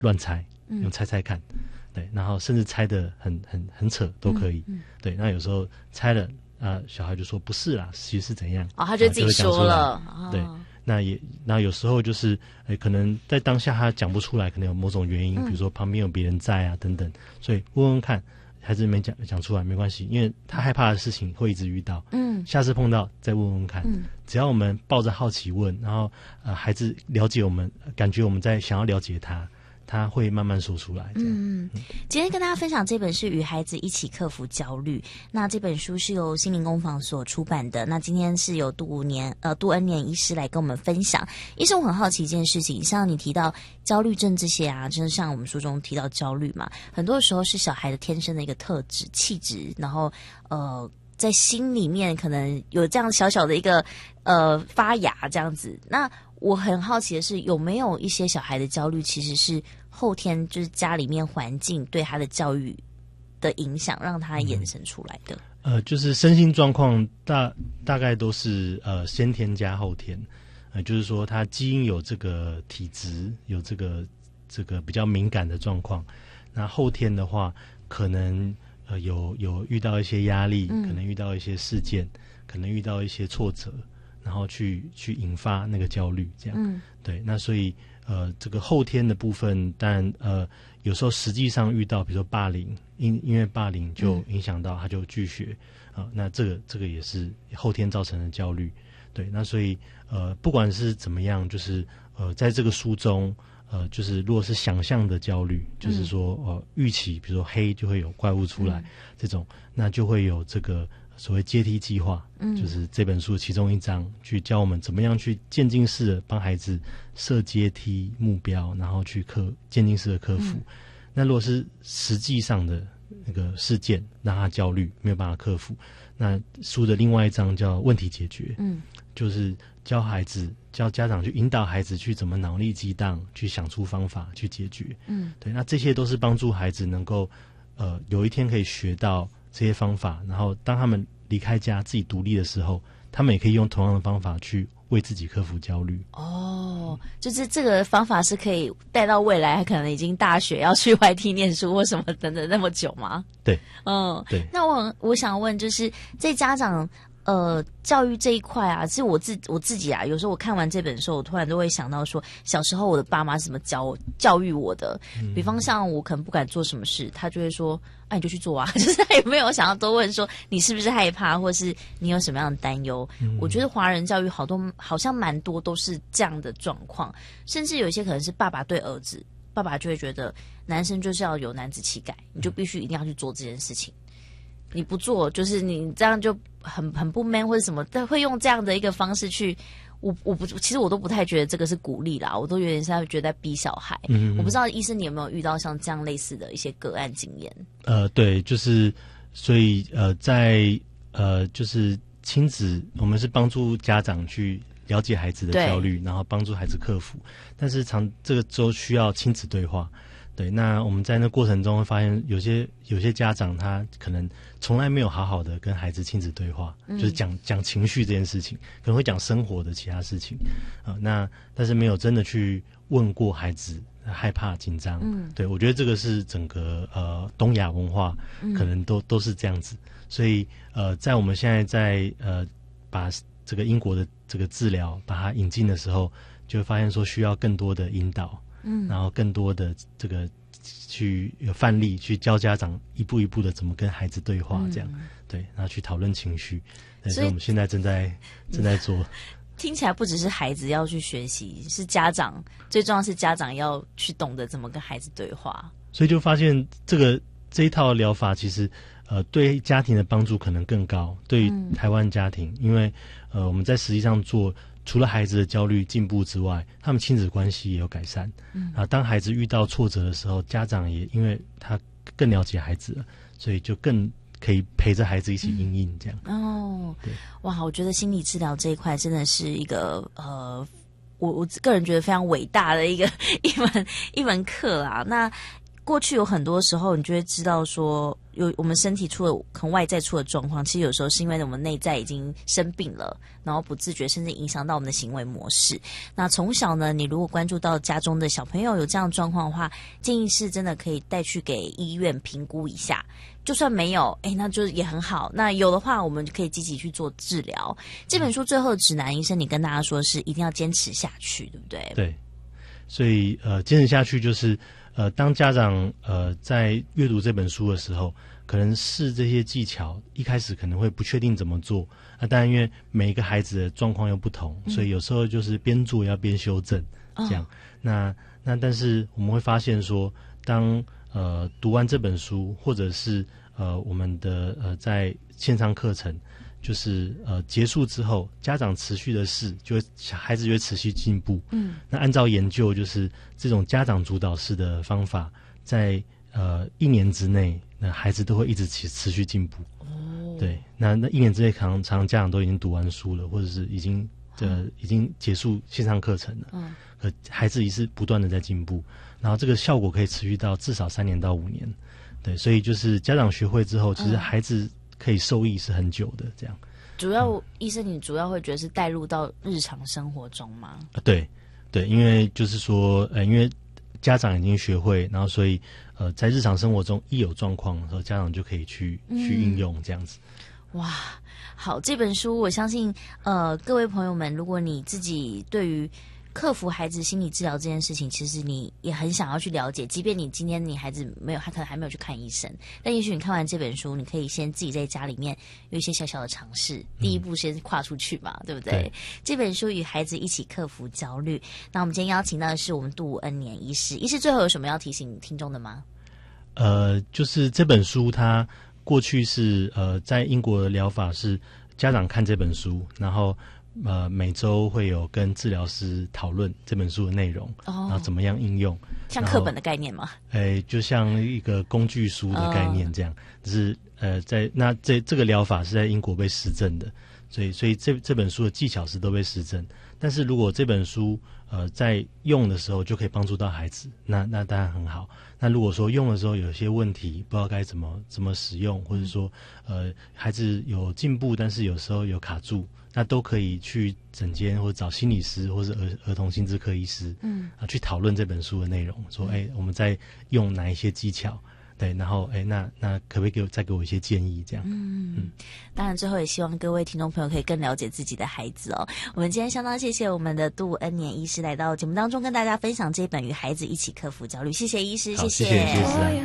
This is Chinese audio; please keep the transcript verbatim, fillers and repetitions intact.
乱猜，用猜猜看，对，然后甚至猜得很很很扯都可以，嗯嗯、对。那有时候猜了啊、呃，小孩就说不是啦，其实是怎样， 哦，他就自己说了， 哦、对。那也，那有时候就是，诶，可能在当下他讲不出来，可能有某种原因，嗯、比如说旁边有别人在啊等等，所以问问看，孩子没讲讲出来没关系，因为他害怕的事情会一直遇到，嗯，下次碰到再问问看，嗯，只要我们抱着好奇问，然后呃，孩子了解我们，感觉我们在想要了解他。他会慢慢说出来。 嗯，今天跟大家分享这本是《与孩子一起克服焦虑》。那这本书是由心灵工坊所出版的。那今天是由杜年呃杜恩年医师来跟我们分享。医生，我很好奇一件事情，像你提到焦虑症这些啊，就是像我们书中提到焦虑嘛，很多时候是小孩的天生的一个特质、气质，然后呃。在心里面可能有这样小小的一个呃发芽这样子。那我很好奇的是，有没有一些小孩的焦虑其实是后天就是家里面环境对他的教育的影响，让他衍生出来的？ 嗯、呃，就是身心状况大大概都是呃先天加后天，呃，就是说他基因有这个体质，有这个这个比较敏感的状况。那后天的话，可能。呃，有有遇到一些压力，嗯、可能遇到一些事件，可能遇到一些挫折，然后去去引发那个焦虑，这样。嗯、对，那所以呃，这个后天的部分，但呃，有时候实际上遇到，比如说霸凌，因因为霸凌就影响到他就拒学啊、呃，那这个这个也是后天造成的焦虑。对，那所以呃，不管是怎么样，就是呃，在这个书中。呃，就是如果是想象的焦虑，就是说，呃，预期，比如说黑就会有怪物出来，嗯、这种，那就会有这个所谓阶梯计划，嗯，就是这本书其中一章，去教我们怎么样去渐进式的帮孩子设阶梯目标，然后去克渐进式的克服。嗯、那如果是实际上的那个事件让他焦虑没有办法克服，那书的另外一章叫问题解决，嗯，就是教孩子。教家长去引导孩子去怎么脑力激荡，去想出方法去解决。嗯，对，那这些都是帮助孩子能够，呃，有一天可以学到这些方法，然后当他们离开家自己独立的时候，他们也可以用同样的方法去为自己克服焦虑。 哦，就是这个方法是可以带到未来，可能已经大学要去外地念书或什么等等那么久吗？ 对， 嗯， 对。 那我我想问，就是在家长。呃，教育这一块啊，其实我自我自己啊，有时候我看完这本书，我突然都会想到说，小时候我的爸妈是怎么教教育我的。嗯、比方像我可能不敢做什么事，他就会说：“哎、啊，你就去做啊。”就是他也没有想要多问说你是不是害怕，或是你有什么样的担忧。嗯、我觉得华人教育好多好像蛮多都是这样的状况，甚至有一些可能是爸爸对儿子，爸爸就会觉得男生就是要有男子气概，你就必须一定要去做这件事情。你不做，就是你这样就很很不 man 或者什么，但会用这样的一个方式去，我我不其实我都不太觉得这个是鼓励啦，我都有点是在觉得在逼小孩。嗯，我不知道医生你有没有遇到像这样类似的一些个案经验？ 呃，对，就是所以呃，在呃就是亲子，我们是帮助家长去了解孩子的焦虑，然后帮助孩子克服，但是常这个都需要亲子对话。对，那我们在那过程中会发现，有些有些家长他可能从来没有好好的跟孩子亲子对话，嗯、就是讲讲情绪这件事情，可能会讲生活的其他事情，啊、呃，那但是没有真的去问过孩子害怕紧张。嗯，对，我觉得这个是整个呃东亚文化可能都、嗯、都是这样子，所以呃，在我们现在在呃把这个英国的这个治疗把它引进的时候，就会发现说需要更多的引导。嗯，然后更多的这个去有范例去教家长一步一步的怎么跟孩子对话，这样、嗯、对，然后去讨论情绪。所以我们现在正在正在做。 听起来不只是孩子要去学习，是家长最重要是家长要去懂得怎么跟孩子对话。 所以就发现这个这一套疗法其实呃对家庭的帮助可能更高，对于台湾家庭，嗯、因为呃我们在实际上做。除了孩子的焦虑进步之外，他们亲子关系也有改善。嗯啊，当孩子遇到挫折的时候，家长也因为他更了解孩子了，所以就更可以陪着孩子一起因应这样。 嗯、哦，对，哇，我觉得心理治疗这一块真的是一个呃，我我个人觉得非常伟大的一个一门一门课啊。那。 过去有很多时候，你就会知道说，有我们身体出了可能外在出的状况，其实有时候是因为我们内在已经生病了，然后不自觉，甚至影响到我们的行为模式。那从小呢，你如果关注到家中的小朋友有这样的状况的话，建议是真的可以带去给医院评估一下。就算没有，哎，那就也很好。那有的话，我们就可以积极去做治疗。这本书最后的指南，医生你跟大家说是一定要坚持下去，对不对？ 对，所以呃，坚持下去就是呃，当家长呃在阅读这本书的时候，可能试这些技巧，一开始可能会不确定怎么做。那、啊、当然，因为每一个孩子的状况又不同，嗯、所以有时候就是边做要边修正，这样。哦、那那但是我们会发现说，当呃读完这本书，或者是呃我们的呃在线上课程，就是呃结束之后，家长持续的试，就会孩子就会持续进步。嗯，那按照研究，就是这种家长主导式的方法，在呃一年之内，那孩子都会一直持持续进步。哦，对，那那一年之内，常常家长都已经读完书了，或者是已经呃已经结束线上课程了。嗯，可孩子也是不断的在进步，然后这个效果可以持续到至少三年到五年。对，所以就是家长学会之后，其实孩子可以受益是很久的，这样。 主要、嗯、医生，你主要会觉得是带入到日常生活中吗？ 啊，对，对，因为就是说，呃，因为家长已经学会，然后所以呃，在日常生活中一有状况的时候，家长就可以去、嗯、去运用这样子。 哇，好，这本书我相信，呃，各位朋友们，如果你自己对于克服孩子心理治疗这件事情，其实你也很想要去了解，即便你今天你孩子没有，他可能还没有去看医生，但也许你看完这本书，你可以先自己在家里面有一些小小的尝试，嗯、第一步先跨出去嘛，对不对？对，这本书与孩子一起克服焦虑。那我们今天邀请到的是我们杜恩年医师，医师最后有什么要提醒听众的吗？ 呃，就是这本书它过去是呃在英国的疗法是家长看这本书，然后呃，每周会有跟治疗师讨论这本书的内容，哦、然后怎么样应用， 像课本的概念吗？ 哎，就像一个工具书的概念这样，只、哦、是呃，在那这这个疗法是在英国被实证的，所以所以这这本书的技巧是都被实证。但是如果这本书呃在用的时候就可以帮助到孩子，那那当然很好。那如果说用的时候有些问题，不知道该怎么怎么使用，或者说呃孩子有进步，但是有时候有卡住。那都可以去诊间或者找心理师或者儿儿童心智科医师，嗯啊，去讨论这本书的内容，说，哎、欸，我们在用哪一些技巧，对，然后，哎、欸，那那可不可以给我再给我一些建议，这样？嗯嗯。 当然，最后也希望各位听众朋友可以更了解自己的孩子哦。我们今天相当谢谢我们的杜恩年医师来到节目当中，跟大家分享这本《与孩子一起克服焦虑》。谢谢医师，谢谢。 谢谢，谢谢。